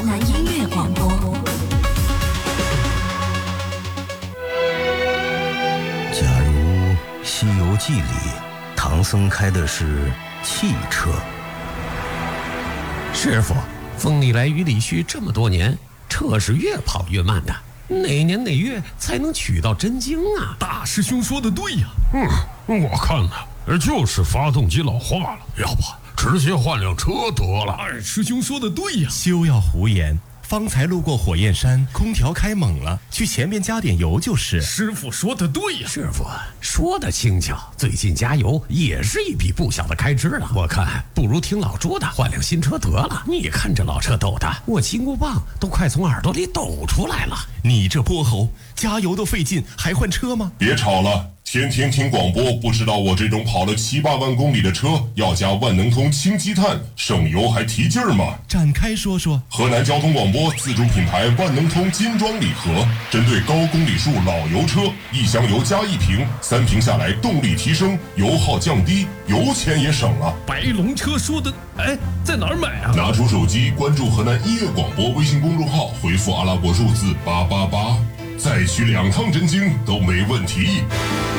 南音乐广播。 假如《西游记》里唐僧开的是汽车， 师傅，风里来雨里去这么多年，车是越跑越慢的，哪年哪月才能取到真经啊？ 大师兄说的对呀。我看呢，就是发动机老化了，要不直接换辆车得了。二师兄说的对呀。 休要胡言，方才路过火焰山，空调开猛了，去前面加点油就是。 师傅说的对呀。 师傅说的轻巧，最近加油也是一笔不小的开支了。我看不如听老朱的，换辆新车得了。你看这老车抖的，我金箍棒都快从耳朵里抖出来了。 你这泼猴，加油都费劲，还换车吗？ 别吵了，天天听广播，不知道我这种跑了7、8万公里的车要加万能通氢积碳，省油还提劲儿吗？ 展开说说。 河南交通广播自主品牌万能通金装礼盒，针对高公里数老油车，1箱油加1瓶，3瓶下来动力提升，油耗降低，油钱也省了。 白龙车说的，在哪儿买啊？ 拿出手机关注河南音乐广播微信公众号，回复阿拉伯数字888，再取2趟真经都没问题。